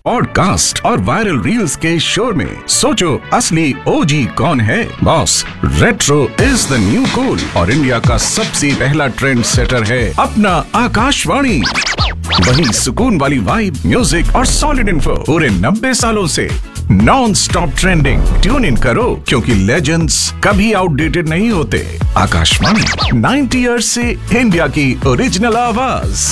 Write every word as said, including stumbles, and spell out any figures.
Podcast और viral reels के शोर में सोचो असली ओजी कौन है। Boss, retro is the new cool और इंडिया का सबसे पहला ट्रेंड सेटर है अपना आकाशवाणी। वही सुकून वाली वाइब, म्यूजिक और सॉलिड इन्फो पूरे नब्बे सालों से non stop trending. Tune in करो क्योंकि लेजेंड्स कभी आउटडेटेड नहीं होते। आकाशवाणी, नाइंटी इयर्स से इंडिया की ओरिजिनल आवाज।